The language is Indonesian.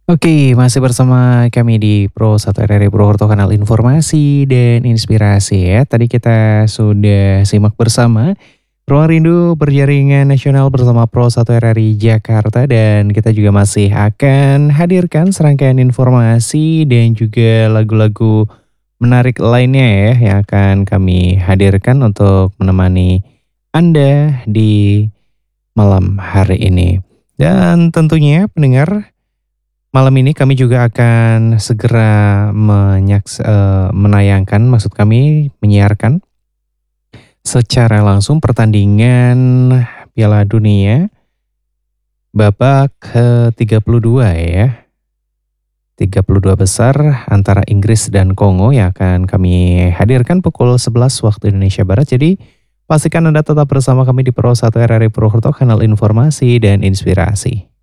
Oke, masih bersama kami di Pro 1 RRI Purwokerto, kanal informasi dan inspirasi ya. Tadi kita sudah simak bersama Ruang Rindu Berjaringan Nasional bersama Pro 1 RRI Jakarta, dan kita juga masih akan hadirkan serangkaian informasi dan juga lagu-lagu menarik lainnya ya yang akan kami hadirkan untuk menemani Anda di malam hari ini. Dan tentunya pendengar, malam ini kami juga akan segera menayangkan, maksud kami menyiarkan secara langsung pertandingan Piala Dunia babak ke-32 ya. 32 besar antara Inggris dan Kongo yang akan kami hadirkan pukul 11 waktu Indonesia Barat. Jadi pastikan Anda tetap bersama kami di Pro 1 RRI Purwokerto, kanal informasi dan inspirasi.